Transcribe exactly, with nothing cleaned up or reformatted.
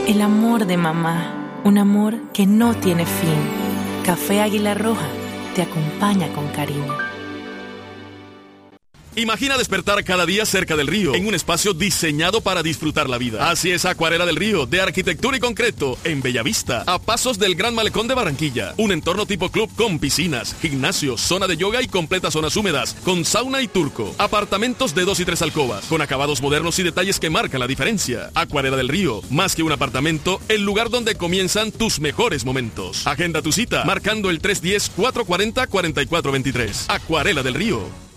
El amor de mamá, un amor que no tiene fin. Café Águila Roja te acompaña con cariño. Imagina despertar cada día cerca del río, en un espacio diseñado para disfrutar la vida. Así es Acuarela del Río, de arquitectura y concreto, en Bellavista, a pasos del Gran Malecón de Barranquilla. Un entorno tipo club con piscinas, gimnasio, zona de yoga y completas zonas húmedas, con sauna y turco. Apartamentos de dos y tres alcobas, con acabados modernos y detalles que marcan la diferencia. Acuarela del Río, más que un apartamento, el lugar donde comienzan tus mejores momentos. Agenda tu cita, marcando el tres uno cero, cuatro cuatro cero, cuatro cuatro dos tres. Acuarela del Río.